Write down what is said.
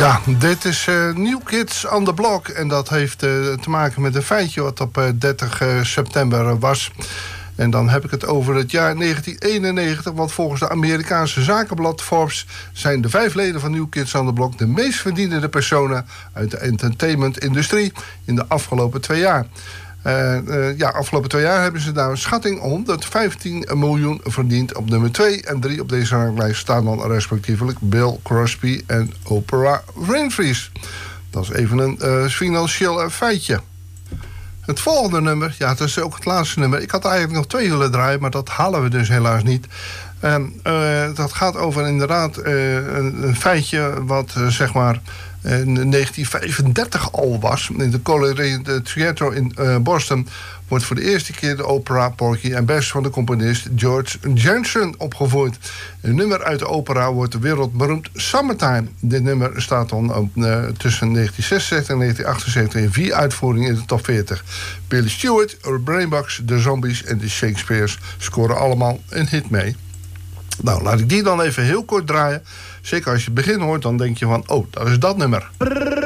Ja, dit is New Kids on the Block. En dat heeft te maken met een feitje wat op 30 september was. En dan heb ik het over het jaar 1991. Want volgens de Amerikaanse zakenblad Forbes zijn de 5 leden van New Kids on the Block de meest verdienende personen uit de entertainment-industrie in de afgelopen 2 jaar. Afgelopen 2 jaar hebben ze daar een schatting 115 miljoen verdiend. Op nummer 2 en 3 op deze ranglijst staan dan respectievelijk Bill Crosby en Oprah Winfrey. Dat is even een financieel feitje. Het volgende nummer, ja, het is ook het laatste nummer. Ik had eigenlijk nog 2 willen draaien, maar dat halen we dus helaas niet. Dat gaat over inderdaad een feitje wat zeg maar in 1935 al was. In de College Theatre in Boston wordt voor de eerste keer de opera Porgy and Bess van de componist George Gershwin opgevoerd. Een nummer uit de opera wordt wereldberoemd Summertime. Dit nummer staat dan op, tussen 1966 en 1978 in 4 uitvoeringen in de top 40. Billy Stewart, Brainbox, The Zombies en de Shakespeares scoren allemaal een hit mee. Nou, laat ik die dan even heel kort draaien. Zeker als je het begin hoort, dan denk je van, oh, dat is dat nummer.